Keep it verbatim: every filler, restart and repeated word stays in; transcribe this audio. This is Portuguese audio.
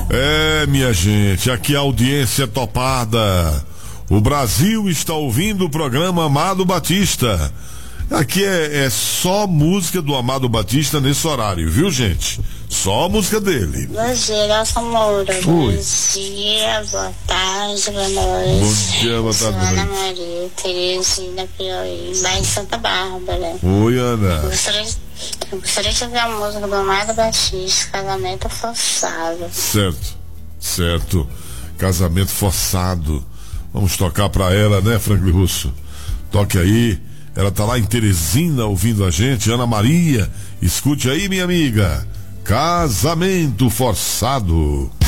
É, minha gente, aqui a audiência topada. O Brasil está ouvindo o programa Amado Batista. Aqui é, é só música do Amado Batista nesse horário, viu, gente? Só música dele. Bom dia, Nelson Moura. Oi. Bom dia, boa tarde, boa noite. Bom dia, boa tarde, boa Ana noite. Maria, Terezinha, Piauí, bairro Santa Bárbara. Oi, Ana. Gostaria de, eu gostaria de ouvir a música do Amado Batista, Casamento Forçado. Certo, certo. Casamento forçado. Vamos tocar pra ela, né, Franklin Russo? Toque aí. Ela tá lá em Teresina ouvindo a gente. Ana Maria, escute aí, minha amiga. Casamento Forçado.